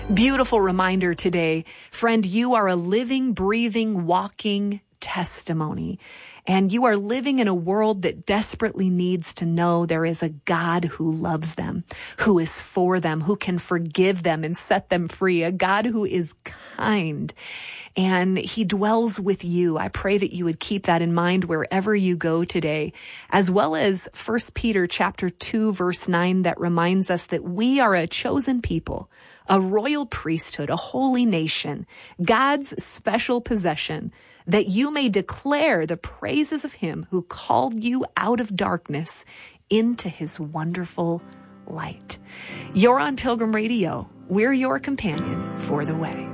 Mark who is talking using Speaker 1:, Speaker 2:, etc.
Speaker 1: Beautiful reminder today. Friend, you are a living, breathing, walking testimony. And you are living in a world that desperately needs to know there is a God who loves them, who is for them, who can forgive them and set them free, a God who is kind, and he dwells with you. I pray that you would keep that in mind wherever you go today, as well as 1 Peter chapter 2, verse 9, that reminds us that we are a chosen people, a royal priesthood, a holy nation, God's special possession, that you may declare the praises of him who called you out of darkness into his wonderful light. You're on Pilgrim Radio. We're your companion for the way.